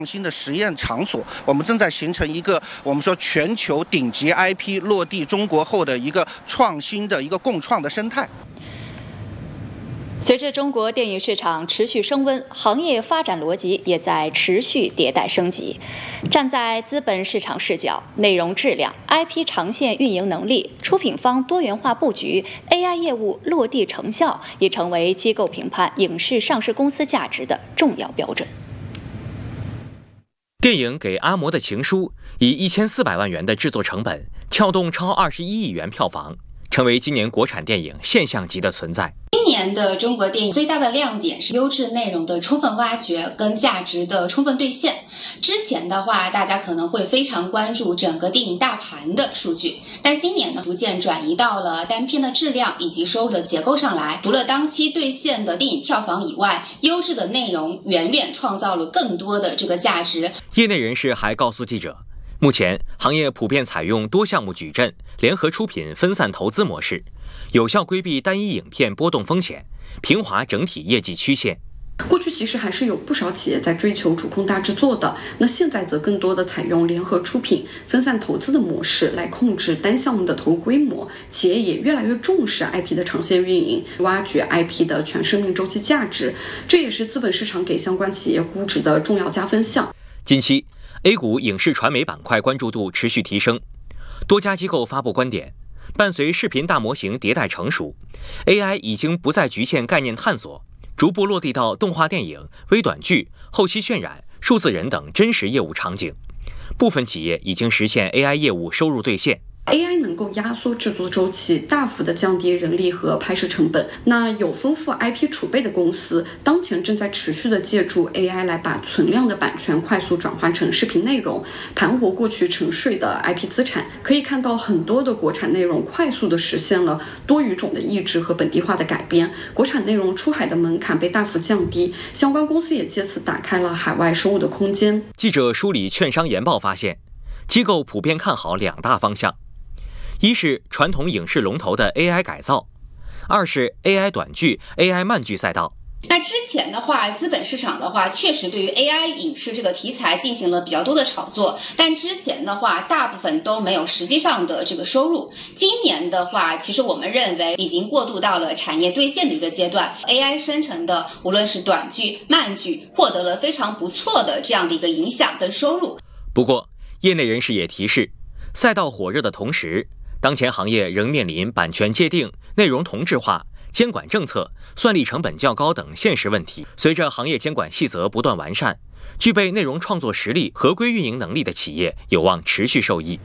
新的实验场所，我们正在形成一个我们说全球顶级 IP 落地中国后的一个创新的一个共创的生态。 随着中国电影市场持续升温，行业发展逻辑也在持续迭代升级。站在资本市场视角，内容质量、IP 长线运营能力、出品方多元化布局、AI 业务落地成效，已成为机构评判影视上市公司价值的重要标准。 电影《给阿嬷的情书》以1400万元的制作成本，撬动超21亿元票房，成为今年国产电影现象级的存在。 今年的中国电影最大的亮点是优质内容的充分挖掘跟价值的充分兑现。之前的话，大家可能会非常关注整个电影大盘的数据，但今年呢，逐渐转移到了单片的质量以及收入的结构上来。除了当期兑现的电影票房以外，优质的内容远远创造了更多的这个价值。 业内人士还告诉记者，目前行业普遍采用多项目矩阵、联合出品、分散投资模式，有效规避单一影片波动风险，平滑整体业绩曲线。 过去其实还是有不少企业在追求主控大制作的，那现在则更多的采用联合出品、分散投资的模式来控制单项目的投入规模。企业也越来越重视 IP 的长线运营，挖掘 IP 的全生命周期价值，这也是资本市场给相关企业估值的重要加分项。 近期 A 股影视传媒板块关注度持续提升，多家机构发布观点，伴随视频大模型迭代成熟， AI 已经不再局限概念探索，逐步落地到动画电影、微短剧、后期渲染、数字人等真实业务场景。部分企业已经实现 AI 业务收入兑现。 AI 能够压缩制作周期，大幅的降低人力和拍摄成本。那有丰富 IP 储备的公司，当前正在持续的借助 AI 来把存量的版权快速转换成视频内容，盘活过去沉睡的 IP 资产。可以看到很多的国产内容快速的实现了多语种的译制和本地化的改编，国产内容出海的门槛被大幅降低，相关公司也借此打开了海外收入的空间。 记者梳理券商研报发现，机构普遍看好两大方向。一是传统影视龙头的 AI 改造，二是 AI 短剧、AI 慢剧赛道。 那之前的话，资本市场的话，确实对于 AI 影视这个题材进行了比较多的炒作，但之前的话，大部分都没有实际上的这个收入。今年的话，其实我们认为已经过渡到了产业兑现的一个阶段 ，AI 生成的无论是短剧、慢剧，获得了非常不错的这样的一个影响跟收入。 不过，业内人士也提示，赛道火热的同时，当前行业仍面临版权界定、内容同质化、监管政策、算力成本较高等现实问题。随着行业监管细则不断完善，具备内容创作实力、合规运营能力的企业有望持续受益。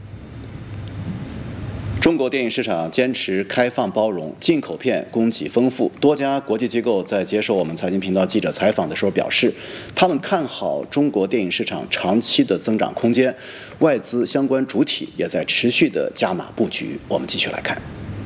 中国电影市场坚持开放包容，进口片供给丰富。多家国际机构在接受我们财经频道记者采访的时候表示，他们看好中国电影市场长期的增长空间，外资相关主体也在持续的加码布局。我们继续来看，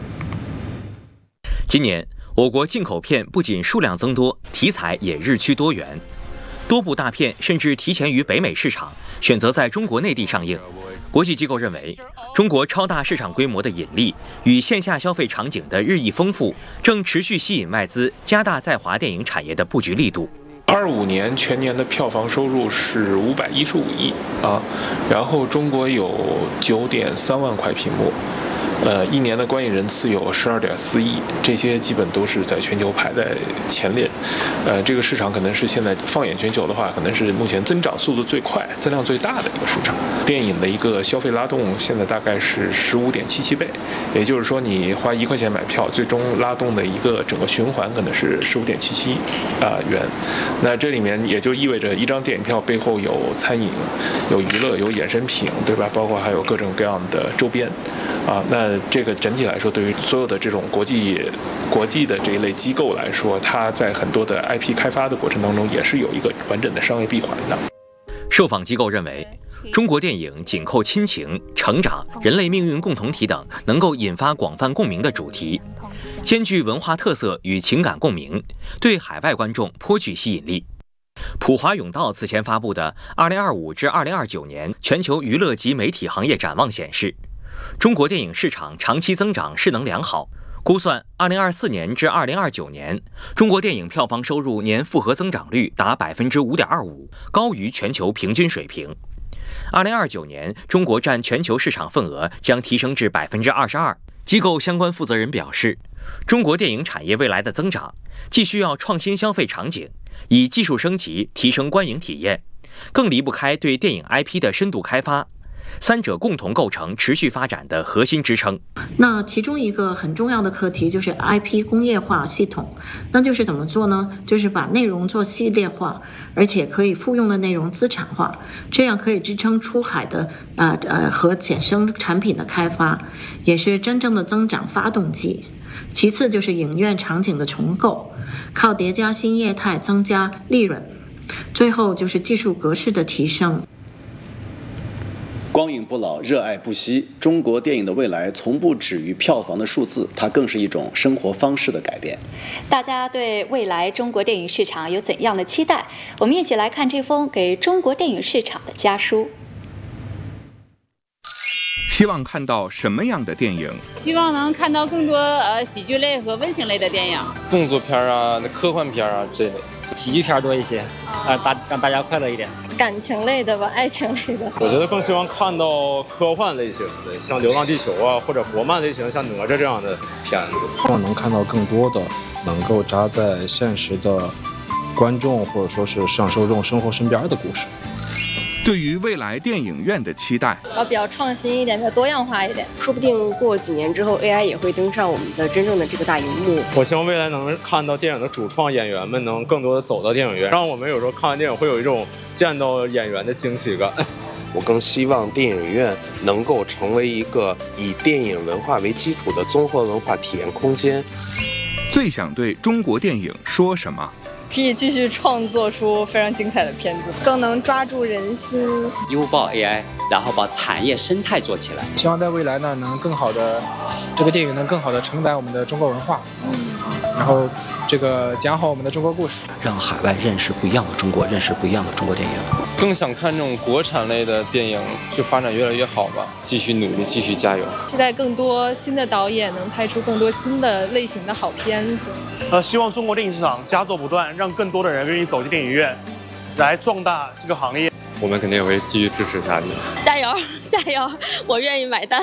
今年我国进口片不仅数量增多，题材也日趋多元，多部大片甚至提前于北美市场，选择在中国内地上映。国际机构认为，中国超大市场规模的引力与线下消费场景的日益丰富，正持续吸引外资加大在华电影产业的布局力度。 25年全年的票房收入是515亿啊，然后中国有9.3万块屏幕。一年的观影人次有12.4亿，这些基本都是在全球排在前列。这个市场可能是现在放眼全球的话，可能是目前增长速度最快、增量最大的一个市场。电影的一个消费拉动现在大概是15.77倍，也就是说你花1块钱买票，最终拉动的一个整个循环可能是15.77元。那这里面也就意味着一张电影票背后有餐饮、有娱乐、有衍生品，对吧？包括还有各种各样的周边。那这个整体来说，对于所有的这种国际的这一类机构来说，它在很多的 IP 开发的过程当中，也是有一个完整的商业闭环的。 受访机构认为，中国电影紧扣亲情、成长、人类命运共同体等能够引发广泛共鸣的主题，兼具文化特色与情感共鸣，对海外观众颇具吸引力。普华永道此前发布的2025至2029年全球娱乐及媒体行业展望显示，中国电影市场长期增长势能良好， 估算2024年至2029年，中国电影票房收入年复合增长率达5.25%，高于全球平均水平。2029年，中国占全球市场份额将提升至22%。机构相关负责人表示，中国电影产业未来的增长，既需要创新消费场景，以技术升级提升观影体验，更离不开对电影 IP 的深度开发。三者共同构成持续发展的核心支撑。 那其中一个很重要的课题就是 IP 工业化系统，那就是怎么做呢？就是把内容做系列化，而且可以复用的内容资产化，这样可以支撑出海的和衍生产品的开发，也是真正的增长发动机。其次就是影院场景的重构，靠叠加新业态增加利润。最后就是技术格式的提升。 光影不老，热爱不息。中国电影的未来从不止于票房的数字，它更是一种生活方式的改变。 大家对未来中国电影市场有怎样的期待？我们一起来看这封给中国电影市场的家书。 希望看到什么样的电影？ 希望能看到更多喜剧类和温情类的电影， 动作片啊、科幻片啊这类， 喜剧片多一些，让大家快乐一点。 感情类的吧，爱情类的。 我觉得更希望看到科幻类型的，像《流浪地球》啊，或者国漫类型，像《哪吒》这样的片子。 希望能看到更多的能够扎在现实的观众或者说是市场受众生活身边的故事。 对于未来电影院的期待， 比较创新一点，比较多样化一点。 说不定过几年之后 AI 也会登上我们的真正的这个大荧幕。 我希望未来能看到电影的主创演员们能更多的走到电影院，让我们有时候看完电影会有一种见到演员的惊喜感。 我更希望电影院能够成为一个以电影文化为基础的综合文化体验空间。 最想对中国电影说什么？ 可以继续创作出非常精彩的片子， 更能抓住人心， 拥抱 AI， 然后把产业生态做起来。 希望在未来呢，能更好的这个电影能更好的承载我们的中国文化，然后这个讲好我们的中国故事， 让海外认识不一样的中国，认识不一样的中国电影。 更想看这种国产类的电影就发展越来越好吧，继续努力，继续加油。 期待更多新的导演能拍出更多新的类型的好片子。 希望中国电影市场佳作不断，让更多的人愿意走进电影院，来壮大这个行业。 我们肯定也会继续支持下去。 加油，加油！我愿意买单。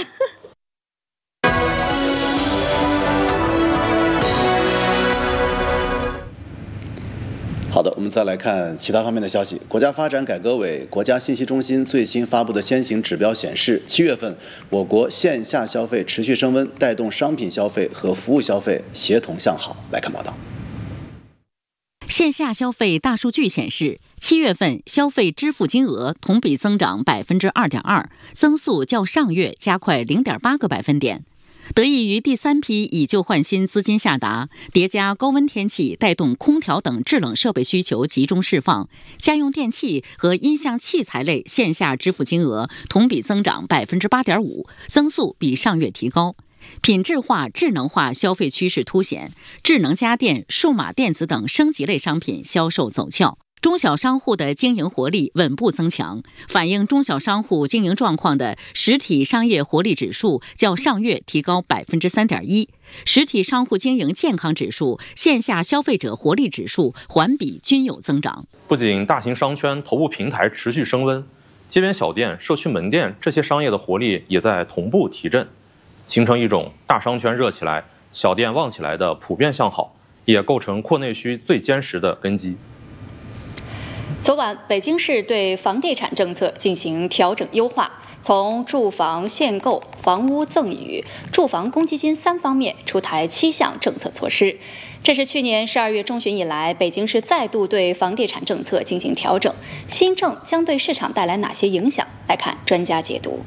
好的，我们再来看其他方面的消息。国家发展改革委、国家信息中心最新发布的先行指标显示，7月份我国线下消费持续升温，带动商品消费和服务消费协同向好。来看报道。 线下消费大数据显示，7月份消费支付金额同比增长2.2%，增速较上月加快0.8个百分点。得益于第3批以旧换新资金下达，叠加高温天气带动空调等制冷设备需求集中释放，家用电器和音像器材类线下支付金额同比增长8.5%，增速比上月提高。品质化、智能化消费趋势凸显，智能家电、数码电子等升级类商品销售走俏。中小商户的经营活力稳步增强，反映中小商户经营状况的实体商业活力指数较上月提高3.1%，实体商户经营健康指数、线下消费者活力指数环比均有增长。 不仅大型商圈头部平台持续升温，街边小店、社区门店这些商业的活力也在同步提振，形成一种大商圈热起来、小店旺起来的普遍向好，也构成扩内需最坚实的根基。 昨晚，北京市对房地产政策进行调整优化，从住房限购、房屋赠与、住房公积金3方面出台7项政策措施。这是去年12月中旬以来，北京市再度对房地产政策进行调整。新政将对市场带来哪些影响？来看专家解读。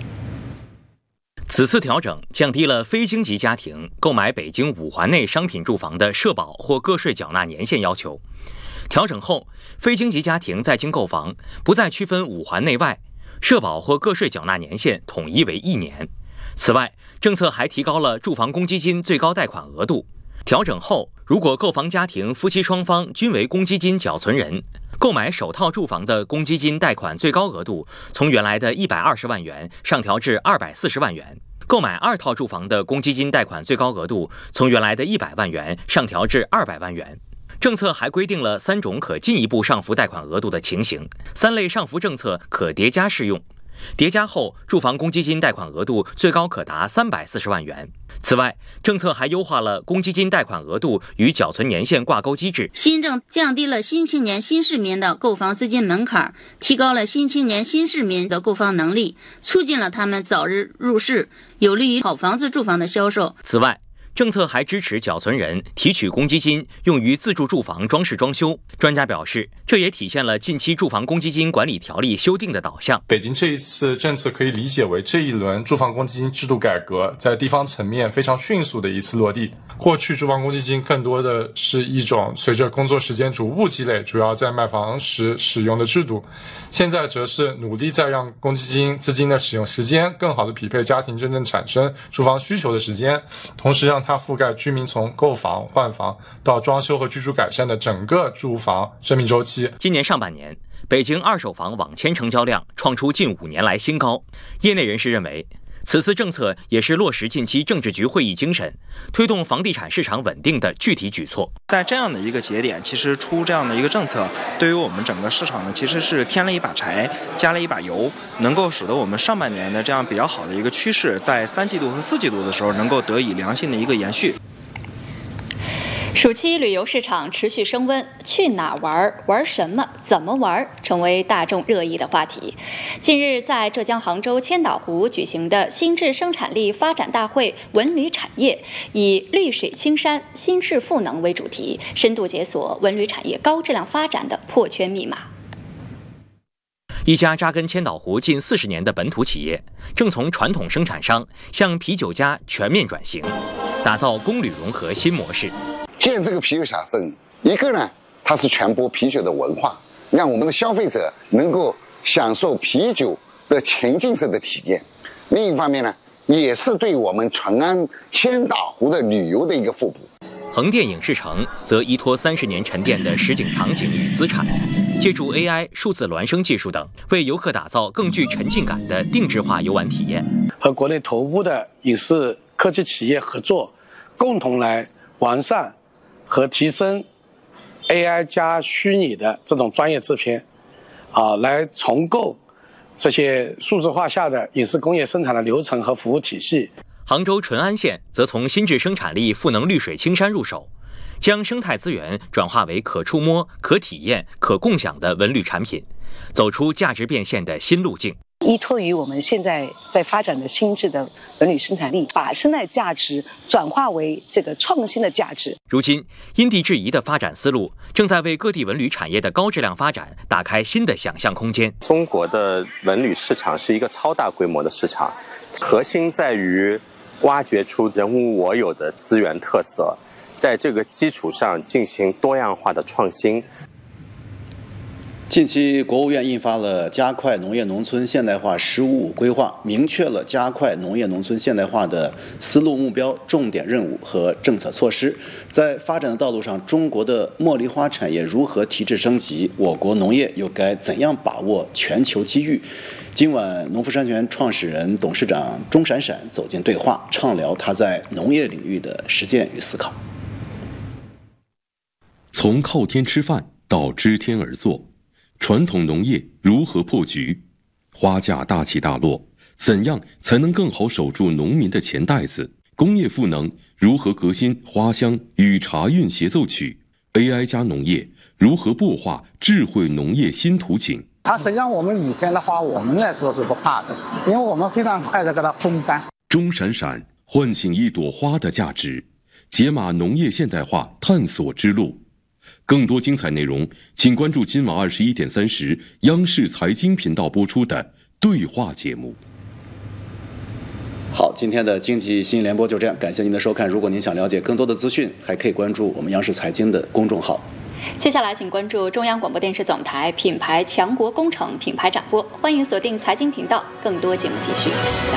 此次调整降低了非京籍家庭购买北京5环内商品住房的社保或个税缴纳年限要求。调整后，非京籍家庭在京购房不再区分5环内外，社保或个税缴纳年限统一为1年。此外，政策还提高了住房公积金最高贷款额度。调整后，如果购房家庭夫妻双方均为公积金缴存人，购买首套住房的公积金贷款最高额度从原来的120万元上调至240万元。 购买2套住房的公积金贷款最高额度从原来的100万元上调至200万元。政策还规定了3种可进一步上浮贷款额度的情形，3类上浮政策可叠加适用。叠加后，住房公积金贷款额度最高可达340万元。此外，政策还优化了公积金贷款额度与缴存年限挂钩机制。 新政降低了新青年、新市民的购房资金门槛，提高了新青年、新市民的购房能力，促进了他们早日入市，有利于好房子住房的销售。 此外，政策还支持缴存人提取公积金用于自住住房装饰装修。专家表示，这也体现了近期住房公积金管理条例修订的导向。 北京这一次政策可以理解为这一轮住房公积金制度改革在地方层面非常迅速的一次落地。过去住房公积金更多的是一种随着工作时间逐步积累，主要在卖房时使用的制度，现在则是努力在让公积金资金的使用时间更好的匹配家庭真正产生住房需求的时间，同时让它覆盖居民从购房、换房到装修和居住改善的整个住房生命周期。 今年上半年，北京二手房网签成交量创出近5年来新高。业内人士认为，此次政策也是落实近期政治局会议精神，推动房地产市场稳定的具体举措。 在这样的一个节点，其实出这样的一个政策，对于我们整个市场呢，其实是添了一把柴，加了一把油，能够使得我们上半年的这样比较好的一个趋势，在3季度和4季度的时候能够得以良性的一个延续。 暑期旅游市场持续升温，去哪玩、玩什么、怎么玩，成为大众热议的话题。近日，在浙江杭州千岛湖举行的新质生产力发展大会文旅产业，以绿水青山、新质赋能为主题，深度解锁文旅产业高质量发展的破圈密码。 一家扎根千岛湖近40年的本土企业，正从传统生产商向啤酒家全面转型，打造公旅融合新模式。 建这个啤酒小镇，一个呢，它是传播啤酒的文化，让我们的消费者能够享受啤酒的沉浸式的体验；另一方面呢，也是对我们淳安千岛湖的旅游的一个互补。 横店影视城则依托30年沉淀的实景场景与资产，借助 AI 数字孪生技术等，为游客打造更具沉浸感的定制化游玩体验。 和国内头部的影视科技企业合作，共同来完善和提升 AI 加虚拟的这种专业制片，来重构这些数字化下的影视工业生产的流程和服务体系。 杭州淳安县则从新质生产力赋能绿水青山入手，将生态资源转化为可触摸、可体验、可共享的文旅产品，走出价值变现的新路径。 依托于我们现在在发展的新质的文旅生产力，把生态价值转化为这个创新的价值。 如今，因地制宜的发展思路正在为各地文旅产业的高质量发展打开新的想象空间。 中国的文旅市场是一个超大规模的市场，核心在于挖掘出人无我有的资源特色，在这个基础上进行多样化的创新。 近期，国务院印发了加快农业农村现代化“十五五”规划，明确了加快农业农村现代化的思路、目标、重点任务和政策措施。在发展的道路上，中国的茉莉花产业如何提质升级？我国农业又该怎样把握全球机遇？今晚，农夫山泉创始人、董事长钟闪闪走进对话，畅聊他在农业领域的实践与思考。 从靠天吃饭到知天而作，传统农业如何破局？花价大起大落，怎样才能更好守住农民的钱袋子？工业赋能如何革新花香与茶韵协奏曲？ AI 加农业如何擘画智慧农业新图景？ 它实际上我们以前的话，我们来说是不怕的，因为我们非常快的给它风干。 钟闪闪唤醒一朵花的价值，解码农业现代化探索之路。更多精彩内容，请关注今晚21点30央视财经频道播出的对话节目。 好，今天的经济新闻联播就这样，感谢您的收看。如果您想了解更多的资讯，还可以关注我们央视财经的公众号。 接下来，请关注中央广播电视总台品牌强国工程品牌展播，欢迎锁定财经频道，更多节目继续。